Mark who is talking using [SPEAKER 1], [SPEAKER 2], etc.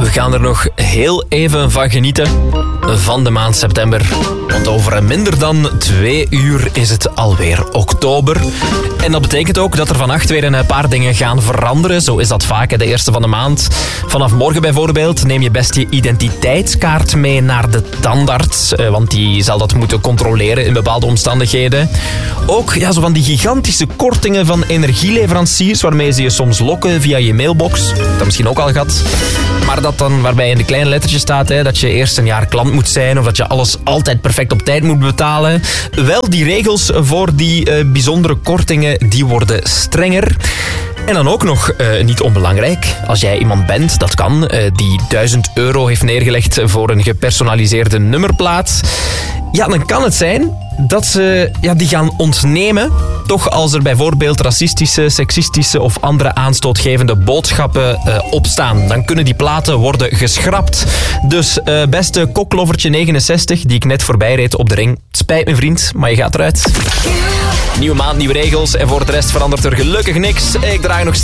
[SPEAKER 1] We gaan er nog heel even van genieten van de maand september. Want over minder dan 2 uur is het alweer oktober. En dat betekent ook dat er vannacht weer een paar dingen gaan veranderen. Zo is dat vaak, de eerste van de maand. Vanaf morgen bijvoorbeeld neem je best je identiteitskaart mee naar de tandarts. Want die zal dat moeten controleren in bepaalde omstandigheden. Ook zo van die gigantische kortingen van energieleveranciers waarmee ze je soms lokken via je mailbox. Dat misschien ook al gehad. Maar dat dan waarbij in de kleine lettertjes staat dat je eerst een jaar klant moet zijn of dat je alles altijd perfect op tijd moet betalen. Wel, die regels voor die bijzondere kortingen die worden strenger. En dan ook nog, niet onbelangrijk, als jij iemand bent, dat kan, die €1000 heeft neergelegd voor een gepersonaliseerde nummerplaat. Ja, dan kan het zijn dat ze die gaan ontnemen. Toch als er bijvoorbeeld racistische, seksistische of andere aanstootgevende boodschappen opstaan. Dan kunnen die platen worden geschrapt. Dus beste koklovertje 69, die ik net voorbij reed op de ring. Spijt me vriend, maar je gaat eruit. Nieuwe maand, nieuwe regels en voor de rest verandert er gelukkig niks. Ik draai nog